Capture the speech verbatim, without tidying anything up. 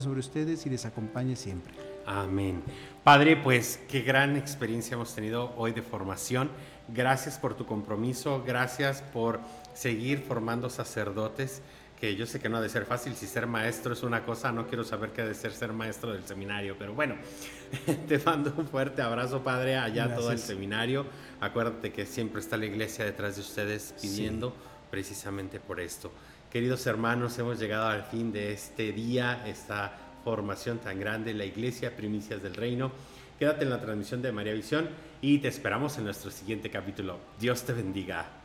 sobre ustedes y les acompañe siempre. Amén. Padre, pues qué gran experiencia hemos tenido hoy de formación. Gracias por tu compromiso, gracias por seguir formando sacerdotes, que yo sé que no ha de ser fácil. Si ser maestro es una cosa, no quiero saber qué ha de ser ser maestro del seminario, pero bueno, te mando un fuerte abrazo, Padre, allá Gracias. todo el seminario. Acuérdate que siempre está la iglesia detrás de ustedes pidiendo Sí. precisamente por esto. Queridos hermanos, hemos llegado al fin de este día, esta formación tan grande, la Iglesia Primicias del Reino. Quédate en la transmisión de María Visión y te esperamos en nuestro siguiente capítulo. Dios te bendiga.